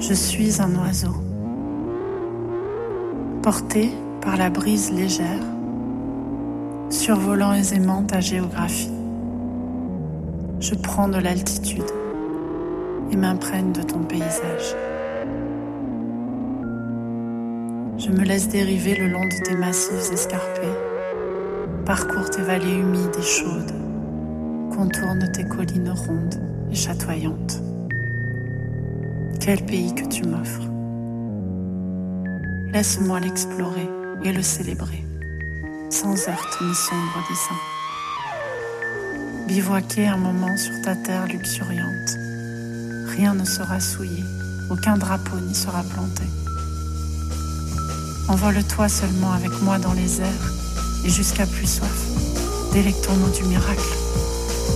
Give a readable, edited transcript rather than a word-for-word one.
Je suis un oiseau, porté par la brise légère, survolant aisément ta géographie. Je prends de l'altitude et m'imprègne de ton paysage. Je me laisse dériver le long de tes massifs escarpés, parcours tes vallées humides et chaudes, contourne tes collines rondes et chatoyantes. Quel pays que tu m'offres. Laisse-moi l'explorer et le célébrer, sans heurts ni sombre dessein. Bivouaquer un moment sur ta terre luxuriante. Rien ne sera souillé, aucun drapeau n'y sera planté. Envole-toi seulement avec moi dans les airs, et jusqu'à plus soif, délectons-nous du miracle.